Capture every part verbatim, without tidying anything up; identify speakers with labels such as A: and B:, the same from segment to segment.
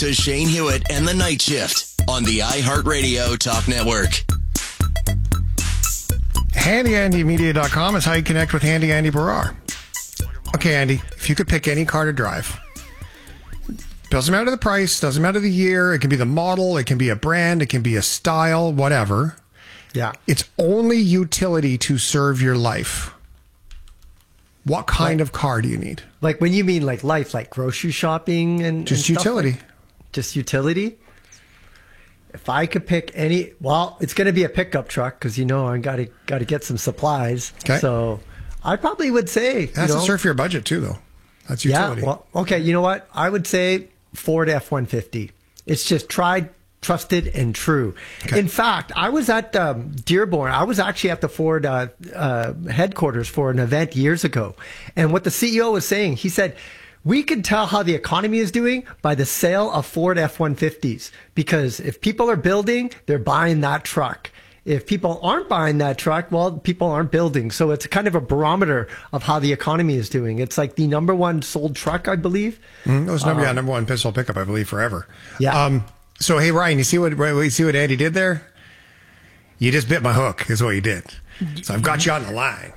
A: to Shane Hewitt and the Night Shift on the iHeartRadio Talk Network.
B: handy andy media dot com is how you connect with Handy Andy Barrar. Okay, Andy, if you could pick any car to drive, doesn't matter the price, doesn't matter the year, it can be the model, it can be a brand, it can be a style, whatever.
C: Yeah.
B: It's only utility to serve your life. What kind
C: like,
B: of car do you need?
C: Like when you mean like life, like grocery shopping and
B: just
C: and
B: utility.
C: Like, just utility. If I could pick any, well, it's going to be a pickup truck because you know I got to got to get some supplies.
B: Okay.
C: So I probably would say
B: it has
C: you know,
B: to serve for your budget too, though. That's utility.
C: Yeah. Well, okay. You know what? I would say Ford F one fifty. It's just tried, trusted, and true. Okay. In fact, I was at um, Dearborn. I was actually at the Ford uh, uh, headquarters for an event years ago. And what the C E O was saying, he said, we can tell how the economy is doing by the sale of Ford F one fifties. Because if people are building, they're buying that truck. If people aren't buying that truck, well, people aren't building. So it's kind of a barometer of how the economy is doing. It's like the number one sold truck, I believe.
B: Mm-hmm. It was number,
C: um,
B: yeah, number one pistol pickup, I believe, forever.
C: Yeah.
B: Um, So, hey, Ryan, you see what you see what Andy did there? You just bit my hook, is what you did. So I've got you on the line.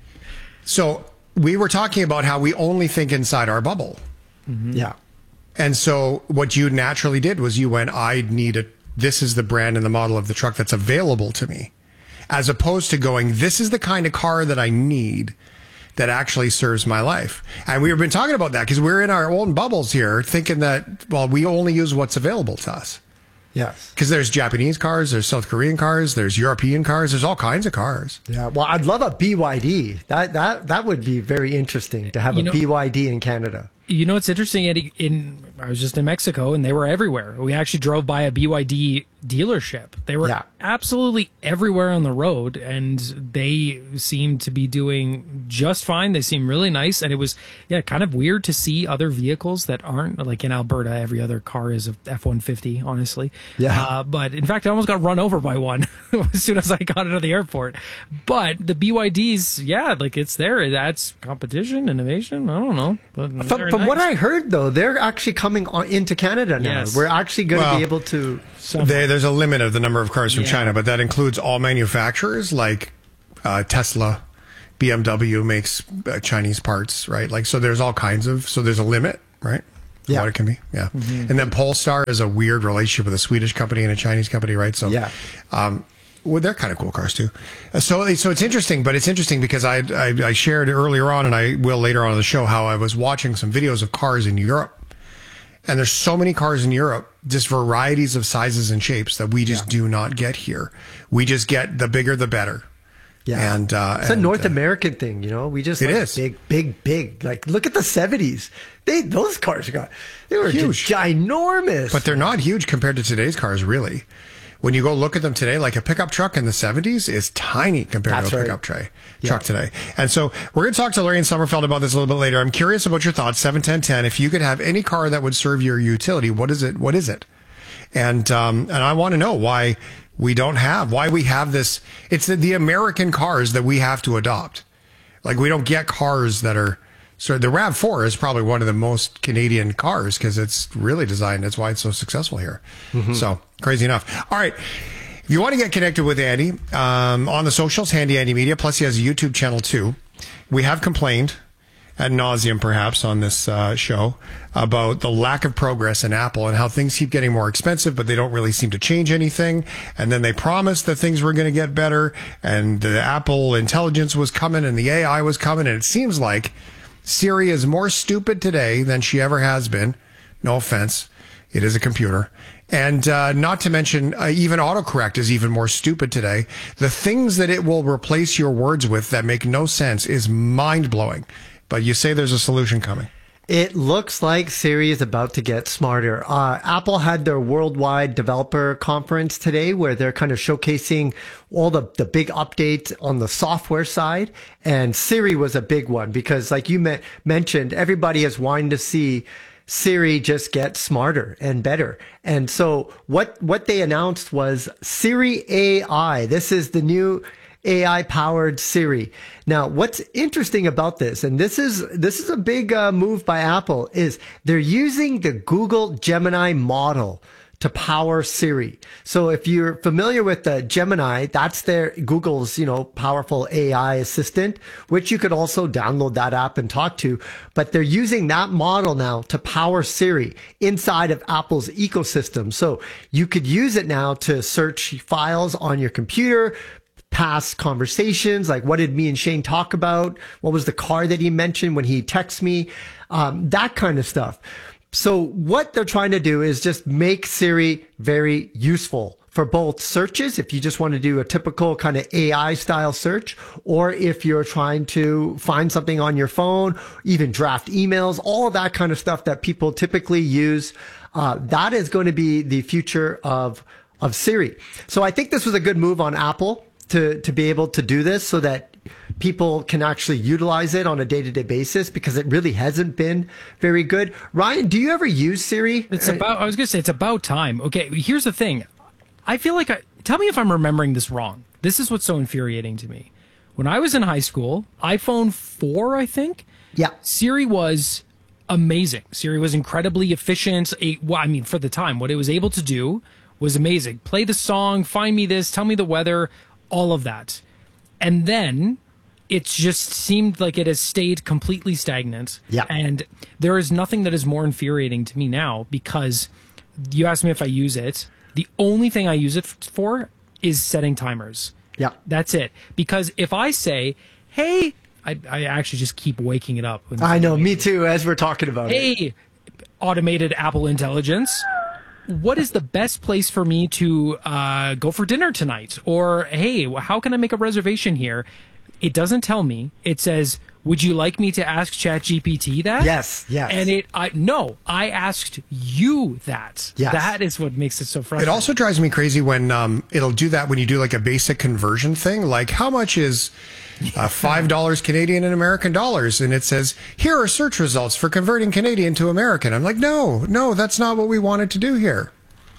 B: So we were talking about how we only think inside our bubble.
C: Mm-hmm. Yeah.
B: And so what you naturally did was you went, I need a, this is the brand and the model of the truck that's available to me. As opposed to going, this is the kind of car that I need that actually serves my life. And we've been talking about that because we're in our own bubbles here thinking that, well, we only use what's available to us.
C: Yes.
B: Because there's Japanese cars, there's South Korean cars, there's European cars, there's all kinds of cars.
C: Yeah. Well, I'd love a B Y D. That that that would be very interesting to have
D: you
C: a
D: know,
C: B Y D in Canada.
D: You know, it's interesting, Eddie, in, I was just in Mexico and they were everywhere. We actually drove by a B Y D dealership. They were
C: yeah.
D: absolutely everywhere on the road and they seemed to be doing just fine. They seemed really nice. And it was, yeah, kind of weird to see other vehicles that aren't, like in Alberta, every other car is a F one fifty, honestly.
C: Yeah.
D: Uh, but in fact, I almost got run over by one as soon as I got out of the airport. But the B Y Ds, yeah, like it's there. That's competition, innovation. I don't know. But
C: from from nice. what I heard, though, they're actually coming on into Canada now.
D: Yes.
C: We're actually going to
B: well,
C: be able to...
B: They, there's a limit of the number of cars from
D: yeah.
B: China, but that includes all manufacturers like uh, Tesla, B M W makes uh, Chinese parts, right? Like, so there's all kinds of, so there's a limit, right?
C: Yeah.
B: What it can be. Yeah.
C: Mm-hmm.
B: And then Polestar is a weird relationship with a Swedish company and a Chinese company, right? So,
C: yeah.
B: Um, well, they're kind of cool cars too. Uh, so, so it's interesting, but it's interesting because I, I, I shared earlier on, and I will later on in the show, how I was watching some videos of cars in Europe. And there's so many cars in Europe, just varieties of sizes and shapes that we just yeah. do not get here. We just get the bigger, the better.
C: Yeah.
B: And, uh,
C: it's
B: and,
C: a North
B: uh,
C: American thing, you know, we just,
B: it
C: like
B: is
C: big, big, big, like look at the seventies. They, those cars got, they were
B: huge,
C: just ginormous,
B: but they're not huge compared to today's cars, really. When you go look at them today, like a pickup truck in the seventies is tiny compared
C: That's
B: to a
C: right.
B: pickup tray,
C: yeah.
B: truck today. And so we're going to talk to Larian Sommerfeld about this a little bit later. I'm curious about your thoughts. seven ten ten. If you could have any car that would serve your utility, what is it? What is it? And, um, and I want to know why we don't have, why we have this. It's the, the American cars that we have to adopt. Like we don't get cars that are, so the RAV four is probably one of the most Canadian cars because it's really designed. That's why it's so successful here. Mm-hmm. So crazy enough. All right. If you want to get connected with Andy, um, on the socials, Handy Andy Media, plus he has a YouTube channel too. We have complained ad nauseum perhaps on this uh, show about the lack of progress in Apple and how things keep getting more expensive, but they don't really seem to change anything. And then they promised that things were going to get better and the Apple intelligence was coming and the A I was coming. And it seems like Siri is more stupid today than she ever has been. No offense. It is a computer. And uh, not to mention, uh, even autocorrect is even more stupid today. The things that it will replace your words with that make no sense is mind-blowing. But you say there's a solution coming.
C: It looks like Siri is about to get smarter. Uh, Apple had their worldwide developer conference today where they're kind of showcasing all the, the big updates on the software side. And Siri was a big one because like you me- mentioned, everybody is wanting to see Siri just get smarter and better. And so what, what they announced was Siri A I. This is the new A I powered Siri. Now, what's interesting about this, and this is this is a big uh, move by Apple, is they're using the Google Gemini model to power Siri. So if you're familiar with the Gemini, that's their Google's, you know, powerful A I assistant, which you could also download that app and talk to. But they're using that model now to power Siri inside of Apple's ecosystem. So you could use it now to search files on your computer, past conversations, like what did me and Shane talk about? What was the car that he mentioned when he texted me? Um, that kind of stuff. So what they're trying to do is just make Siri very useful for both searches, if you just want to do a typical kind of A I style search, or if you're trying to find something on your phone, even draft emails, all of that kind of stuff that people typically use. Uh, that is going to be the future of, of Siri. So I think this was a good move on Apple to, to be able to do this so that people can actually utilize it on a day-to-day basis, because it really hasn't been very good. Ryan, do you ever use Siri?
D: It's about, I was going to say, it's about time. Okay, here's the thing. I feel like, I, tell me if I'm remembering this wrong. This is what's so infuriating to me. When I was in high school, iPhone four, I think,
C: yeah,
D: Siri was amazing. Siri was incredibly efficient. It, well, I mean, for the time, what it was able to do was amazing. Play the song, find me this, tell me the weather, all of that. And then it just seemed like it has stayed completely stagnant.
C: Yeah.
D: And there is nothing that is more infuriating to me now, because you asked me if I use it. The only thing I use it for is setting timers.
C: Yeah.
D: That's it. Because if I say, hey, I, I actually just keep waking it up.
C: I know, me too, as we're talking about
D: hey,
C: it.
D: Hey, automated Apple intelligence, what is the best place for me to uh, go for dinner tonight? Or, hey, how can I make a reservation here? It doesn't tell me. It says, would you like me to ask ChatGPT that?
C: Yes, yes.
D: And it, I no, I asked you that.
C: Yes.
D: That is what makes it so frustrating.
B: It also drives me crazy when um, it'll do that when you do like a basic conversion thing. Like, how much is uh, five dollars Canadian in American dollars? And it says, here are search results for converting Canadian to American. I'm like, no, no, that's not what we wanted to do here.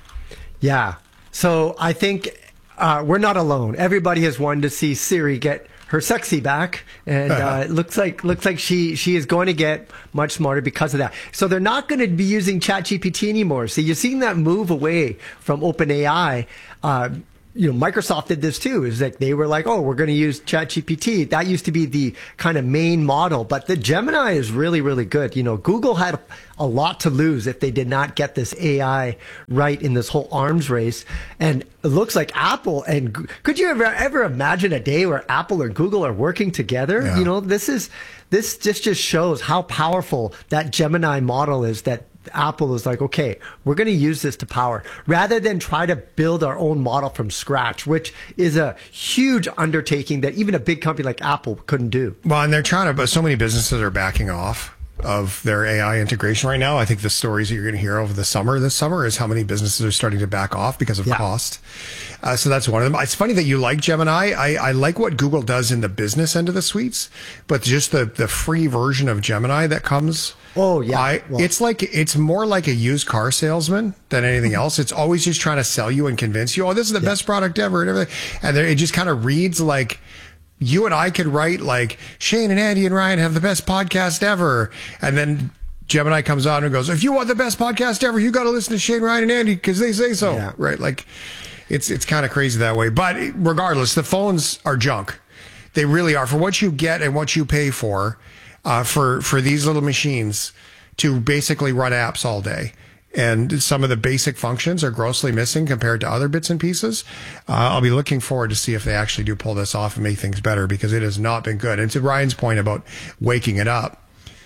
C: Yeah. So I think uh, we're not alone. Everybody has wanted to see Siri get her sexy back, and uh, it looks like looks like she she is going to get much smarter because of that. So they're not going to be using ChatGPT anymore. So you're seeing that move away from OpenAI. Uh, you know, Microsoft did this too. Is like they were like, oh, we're going to use ChatGPT. That used to be the kind of main model, but the Gemini is really, really good. You know, Google had a lot to lose if they did not get this A I right in this whole arms race. And it looks like Apple and could you ever ever imagine a day where Apple or Google are working together?
B: Yeah.
C: You know, this is this just just shows how powerful that Gemini model is, that Apple is like, okay, we're going to use this to power rather than try to build our own model from scratch, which is a huge undertaking that even a big company like Apple couldn't do.
B: Well, and they're trying to, but so many businesses are backing off of their A I integration right now. I think the stories that you're going to hear over the summer this summer is how many businesses are starting to back off because of
C: yeah.
B: cost. Uh, so that's one of them. It's funny that you like Gemini. I, I like what Google does in the business end of the suites, but just the, the free version of Gemini that comes.
C: Oh yeah.
B: I,
C: well,
B: it's like, it's more like a used car salesman than anything else. It's always just trying to sell you and convince you, oh, this is the yeah. best product ever and everything. And it just kind of reads like, you and I could write like Shane and Andy and Ryan have the best podcast ever. And then Gemini comes on and goes, if you want the best podcast ever, you got to listen to Shane, Ryan and Andy because they say so.
C: Yeah.
B: Right. Like it's, it's kind of crazy that way. But regardless, the phones are junk. They really are for what you get and what you pay for, uh, for, for these little machines to basically run apps all day. And some of the basic functions are grossly missing compared to other bits and pieces. Uh, I'll be looking forward to see if they actually do pull this off and make things better, because it has not been good. And to Ryan's point about waking it up,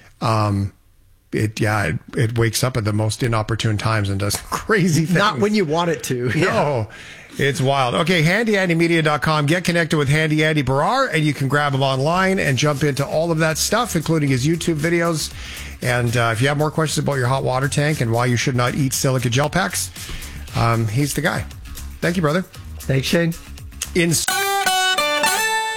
B: um, it yeah, it, it wakes up at the most inopportune times and does crazy things.
C: Not when you want it to.
B: No.
C: Yeah.
B: It's wild. Okay, handy andy media dot com. Get connected with Handy Andy Barrar, and you can grab him online and jump into all of that stuff, including his YouTube videos. And uh, if you have more questions about your hot water tank and why you should not eat silica gel packs, um, he's the guy. Thank you, brother.
C: Thanks, Shane.
B: In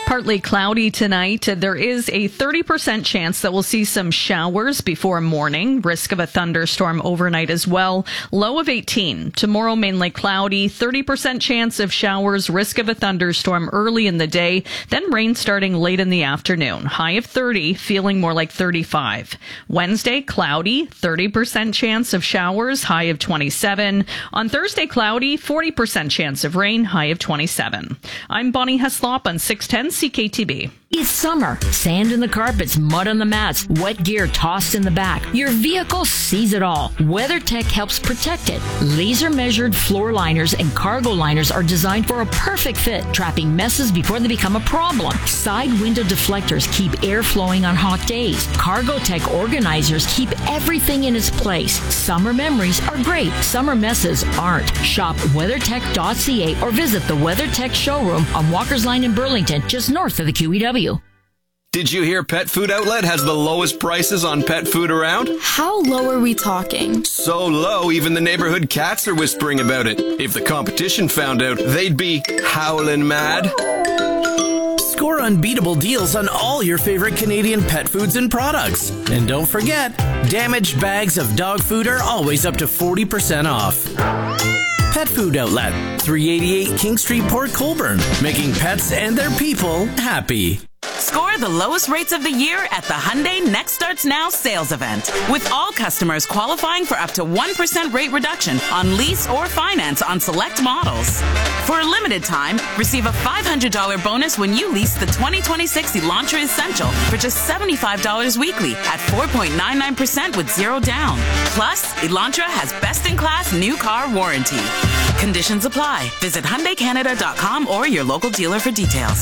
E: Partly cloudy tonight. There is a thirty percent chance that we'll see some showers before morning. Risk of a thunderstorm overnight as well. Low of eighteen. Tomorrow mainly cloudy. thirty percent chance of showers. Risk of a thunderstorm early in the day. Then rain starting late in the afternoon. High of thirty. Feeling more like thirty-five. Wednesday cloudy. thirty percent chance of showers. High of twenty-seven. On Thursday cloudy. forty percent chance of rain. High of twenty-seven. I'm Bonnie Heslop on six ten C K T B.
F: It's summer. Sand in the carpets, mud on the mats, wet gear tossed in the back. Your vehicle sees it all. WeatherTech helps protect it. Laser measured floor liners and cargo liners are designed for a perfect fit, trapping messes before they become a problem. Side window deflectors keep air flowing on hot days. CargoTech organizers keep everything in its place. Summer memories are great. Summer messes aren't. Shop weathertech dot c a or visit the WeatherTech showroom on Walker's Line in Burlington, just north of the Q E W.
A: Did you hear Pet Food Outlet has the lowest prices on pet food around?
G: How low are we talking?
A: So low, even the neighborhood cats are whispering about it. If the competition found out, they'd be howling mad.
H: Score unbeatable deals on all your favorite Canadian pet foods and products. And don't forget, damaged bags of dog food are always up to forty percent off. Pet Food Outlet, three eighty-eight King Street, Port Colborne, making pets and their people happy.
I: Score the lowest rates of the year at the Hyundai Next Starts Now sales event, with all customers qualifying for up to one percent rate reduction on lease or finance on select models. For a limited time, receive a five hundred dollars bonus when you lease the twenty twenty-six Elantra Essential for just seventy-five dollars weekly at four point nine nine percent with zero down. Plus, Elantra has best-in-class new car warranty. Conditions apply. Visit Hyundai Canada dot com or your local dealer for details.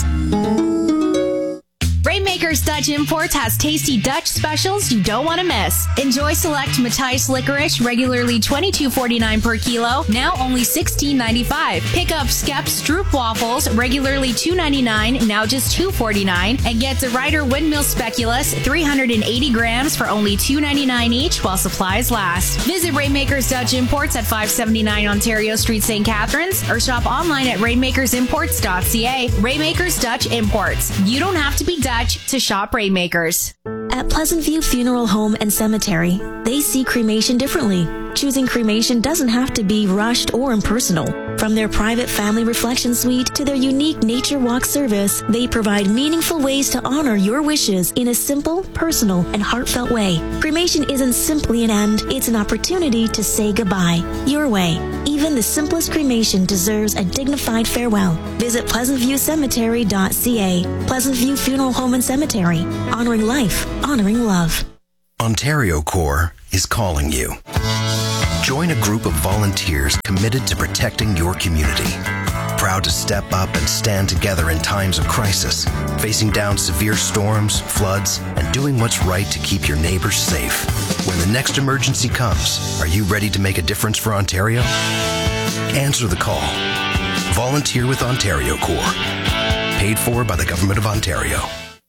J: Rainmakers Dutch Imports has tasty Dutch specials you don't want to miss. Enjoy select Matthijs licorice, regularly twenty-two forty-nine per kilo, now only sixteen ninety-five. Pick up Skep Stroop waffles, regularly two ninety-nine, now just two forty-nine, and get the Ryder Windmill Speculoos, three hundred eighty grams for only two ninety-nine each while supplies last. Visit Rainmakers Dutch Imports at five seventy-nine Ontario Street, Saint Catharines, or shop online at rainmakers imports dot c a. Rainmakers Dutch Imports. You don't have to be Dutch to shop Rainmakers.
K: At Pleasant View Funeral Home and Cemetery, they see cremation differently. Choosing cremation doesn't have to be rushed or impersonal. From their private family reflection suite to their unique nature walk service, they provide meaningful ways to honor your wishes in a simple, personal, and heartfelt way. Cremation isn't simply an end, it's an opportunity to say goodbye. Your way. Even the simplest cremation deserves a dignified farewell. Visit pleasant view cemetery dot c a. Pleasant View Funeral Home and Cemetery. Honoring life, honoring love.
L: Ontario Corps is calling you. Join a group of volunteers committed to protecting your community. Proud to step up and stand together in times of crisis, facing down severe storms, floods, and doing what's right to keep your neighbors safe. When the next emergency comes, are you ready to make a difference for Ontario? Answer the call. Volunteer with Ontario Corps. Paid for by the Government of Ontario.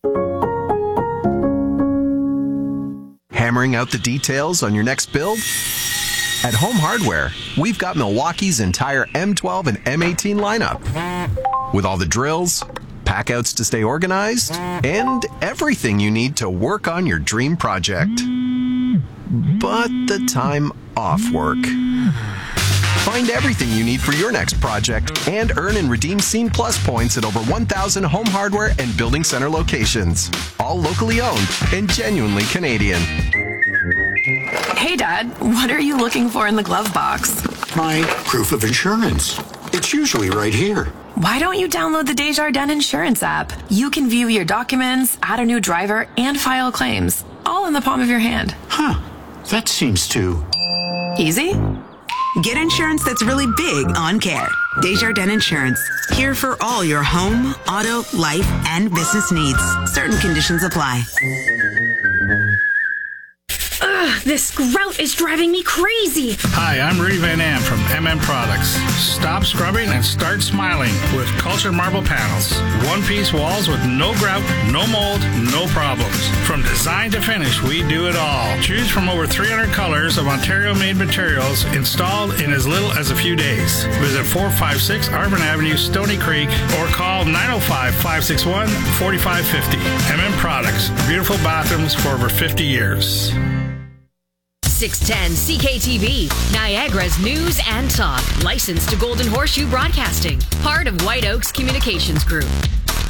M: Hammering out the details on your next build? At Home Hardware, we've got Milwaukee's entire M twelve and M eighteen lineup. With all the drills, packouts to stay organized, and everything you need to work on your dream project. But the time off work. Find everything you need for your next project and earn and redeem Scene Plus points at over one thousand Home Hardware and Building Center locations. All locally owned and genuinely Canadian.
N: Hey, Dad, what are you looking for in the glove box?
O: My proof of insurance. It's usually right here.
N: Why don't you download the Desjardins Insurance app? You can view your documents, add a new driver, and file claims, all in the palm of your hand.
O: Huh. That seems too...
N: easy?
P: Get insurance that's really big on care. Desjardins Insurance. Here for all your home, auto, life, and business needs. Certain conditions apply.
N: Ugh,
Q: This grout is driving me crazy.
R: Hi, I'm Rudy Van Am from M M Products. Stop scrubbing and start smiling with Cultured Marble Panels. One-piece walls with no grout, no mold, no problems. From design to finish, we do it all. Choose from over three hundred colors of Ontario-made materials installed in as little as a few days. Visit four five six Arbor Avenue, Stony Creek, or call nine oh five, five six one, four five five oh. M M Products. Beautiful bathrooms for over fifty years.
F: six ten C K T V, Niagara's news and talk. Licensed to Golden Horseshoe Broadcasting. Part of White Oaks Communications Group.